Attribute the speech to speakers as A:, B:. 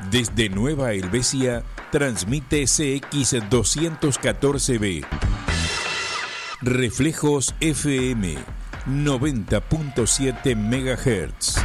A: Desde Nueva Helvecia, transmite CX214B. Reflejos FM 90.7 MHz.